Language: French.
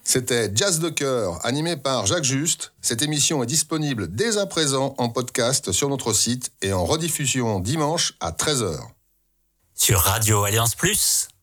C'était Jazz de cœur, animé par Jacques Juste. Cette émission est disponible dès à présent en podcast sur notre site et en rediffusion dimanche à 13h. Sur Radio Alliance Plus.